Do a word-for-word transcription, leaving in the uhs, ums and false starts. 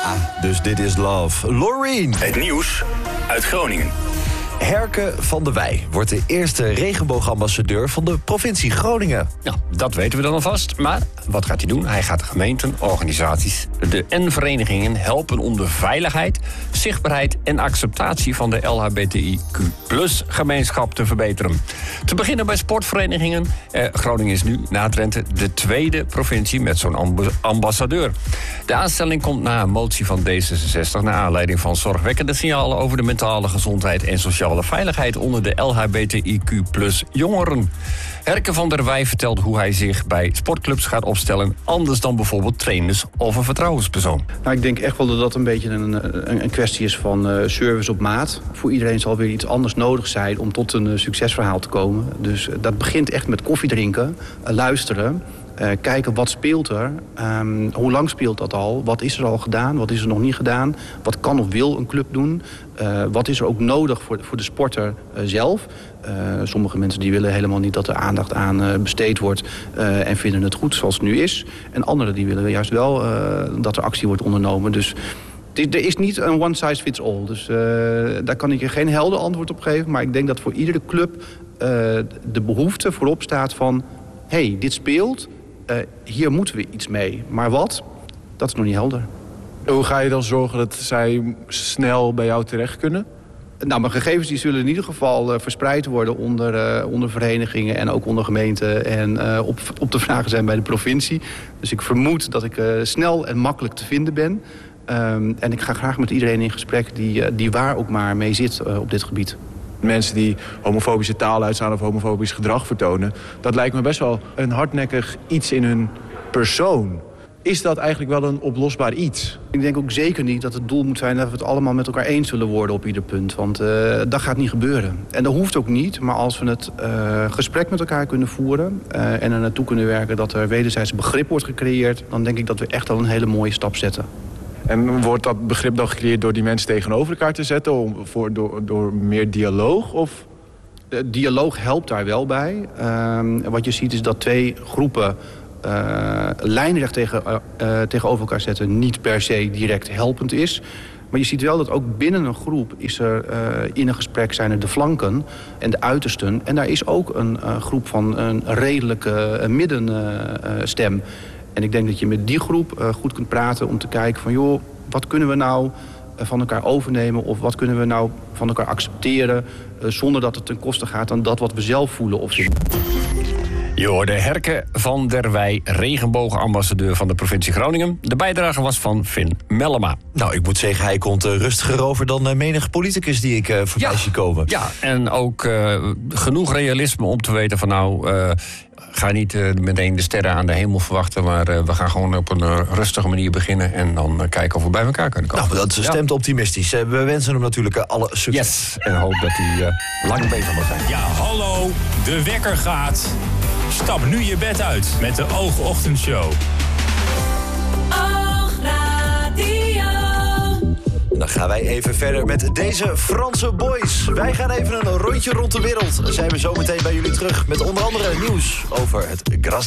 Dus dit is Love. Loreen. Het nieuws uit Groningen. Herke van der Wij wordt de eerste regenboogambassadeur van de provincie Groningen. Ja, dat weten we dan alvast. Maar wat gaat hij doen? Hij gaat de gemeenten, organisaties de en verenigingen helpen om de veiligheid, zichtbaarheid en acceptatie van de L H B T I Q plus gemeenschap te verbeteren. Te beginnen bij sportverenigingen. Eh, Groningen is nu, na Drenthe, de tweede provincie met zo'n amb- ambassadeur. De aanstelling komt na een motie van D zesenzestig... naar aanleiding van zorgwekkende signalen over de mentale gezondheid en sociale veiligheid onder de L H B T I Q plus jongeren. Herke van der Wij vertelt hoe hij zich bij sportclubs gaat opstellen, anders dan bijvoorbeeld trainers of een vertrouwenspersoon. Nou, ik denk echt wel dat dat een beetje een, een, een kwestie is van uh, service op maat. Voor iedereen zal weer iets anders nodig zijn om tot een uh, succesverhaal te komen. Dus uh, dat begint echt met koffie drinken, uh, luisteren. Uh, kijken wat speelt er, um, hoe lang speelt dat al, wat is er al gedaan, wat is er nog niet gedaan, wat kan of wil een club doen, uh, wat is er ook nodig voor, voor de sporter uh, zelf. Uh, sommige mensen die willen helemaal niet dat er aandacht aan uh, besteed wordt uh, en vinden het goed zoals het nu is. En anderen die willen juist wel uh, dat er actie wordt ondernomen. Dus er is niet een one size fits all. Dus uh, daar kan ik je geen helder antwoord op geven. Maar ik denk dat voor iedere club uh, de behoefte voorop staat van, hé, hey, dit speelt. Uh, hier moeten we iets mee. Maar wat? Dat is nog niet helder. Hoe ga je dan zorgen dat zij snel bij jou terecht kunnen? Nou, mijn gegevens die zullen in ieder geval uh, verspreid worden onder, uh, onder verenigingen en ook onder gemeenten en uh, op, op te vragen zijn bij de provincie. Dus ik vermoed dat ik uh, snel en makkelijk te vinden ben. Um, en ik ga graag met iedereen in gesprek die, uh, die waar ook maar mee zit uh, op dit gebied. Mensen die homofobische taal uitstaan of homofobisch gedrag vertonen, dat lijkt me best wel een hardnekkig iets in hun persoon. Is dat eigenlijk wel een oplosbaar iets? Ik denk ook zeker niet dat het doel moet zijn dat we het allemaal met elkaar eens zullen worden op ieder punt. Want uh, dat gaat niet gebeuren. En dat hoeft ook niet, maar als we het uh, gesprek met elkaar kunnen voeren uh, en er naartoe kunnen werken dat er wederzijds begrip wordt gecreëerd, dan denk ik dat we echt al een hele mooie stap zetten. En wordt dat begrip dan gecreëerd door die mensen tegenover elkaar te zetten? Om, voor, door, door meer dialoog? Of? De dialoog helpt daar wel bij. Uh, wat je ziet is dat twee groepen uh, lijnrecht tegen, uh, uh, tegenover elkaar zetten niet per se direct helpend is. Maar je ziet wel dat ook binnen een groep is er uh, in een gesprek zijn er de flanken en de uitersten. En daar is ook een uh, groep van een redelijke uh, middenstem. Uh, En ik denk dat je met die groep uh, goed kunt praten om te kijken van, joh, wat kunnen we nou uh, van elkaar overnemen of wat kunnen we nou van elkaar accepteren uh, zonder dat het ten koste gaat aan dat wat we zelf voelen of zien. Je hoorde Herke van der Wij, regenboogambassadeur van de provincie Groningen. De bijdrage was van Finn Mellema. Nou, ik moet zeggen, hij komt uh, rustiger over dan uh, menig politicus die ik uh, voorbij Ja, zie komen. ja, en ook uh, genoeg realisme om te weten van nou, uh, ga niet uh, meteen de sterren aan de hemel verwachten, maar uh, we gaan gewoon op een uh, rustige manier beginnen en dan uh, kijken of we bij elkaar kunnen komen. Nou, dat stemt ja. optimistisch. Uh, we wensen hem natuurlijk uh, alle succes. Yes, en hoop dat hij uh, lang bezig mag zijn. Ja, hallo, de wekker gaat. Stap nu je bed uit met de Oogochtendshow. Oogradio. Dan gaan wij even verder met deze Franse boys. Wij gaan even een rondje rond de wereld. Dan zijn we zo meteen bij jullie terug met onder andere nieuws over het gras.